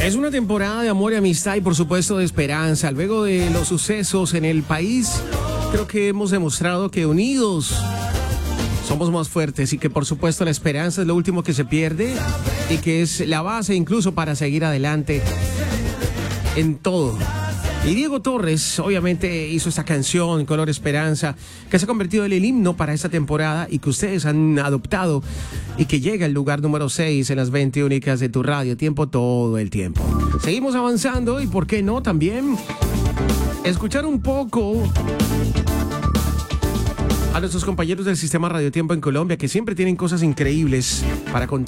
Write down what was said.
Es una temporada de amor y amistad y por supuesto de esperanza. Luego de los sucesos en el país, creo que hemos demostrado que unidos somos más fuertes y que por supuesto la esperanza es lo último que se pierde y que es la base incluso para seguir adelante en todo. Y Diego Torres obviamente hizo esta canción Color Esperanza, que se ha convertido en el himno para esta temporada y que ustedes han adoptado y que llega al lugar número 6 en las 20 únicas de tu radio, tiempo todo el tiempo. Seguimos avanzando y por qué no también escuchar un poco a nuestros compañeros del sistema Radio Tiempo en Colombia, que siempre tienen cosas increíbles para contar.